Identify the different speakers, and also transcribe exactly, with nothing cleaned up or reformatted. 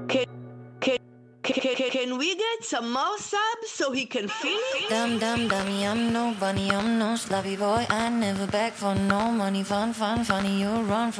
Speaker 1: Can, can, can, can, can we get some more subs so he can feel it?
Speaker 2: Dumb, dumb, dummy, I'm no bunny, I'm no sloppy boy. I never beg for no money, fun, fun, funny, you run from